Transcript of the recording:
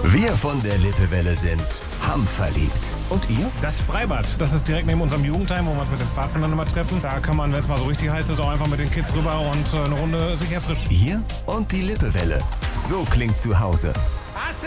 Wir von der Lippewelle sind hamverliebt. Und ihr? Das Freibad, das ist direkt neben unserem Jugendheim, wo wir uns mit den Pfadfindern immer treffen. Da kann man, wenn es mal so richtig heiß ist, auch einfach mit den Kids rüber und eine Runde sich erfrischen. Ihr und die Lippewelle. So klingt zu Hause.